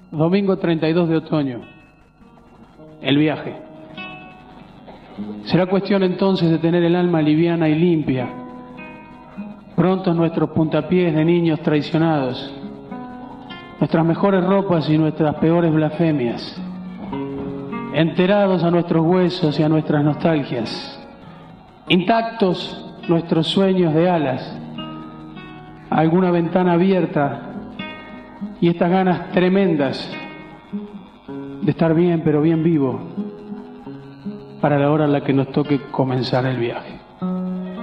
Domingo 32 de otoño. El viaje. Será cuestión entonces de tener el alma liviana y limpia. Prontos nuestros puntapiés de niños traicionados, nuestras mejores ropas y nuestras peores blasfemias, enterados a nuestros huesos y a nuestras nostalgias, intactos nuestros sueños de alas, alguna ventana abierta y estas ganas tremendas de estar bien, pero bien vivo, para la hora en la que nos toque comenzar el viaje.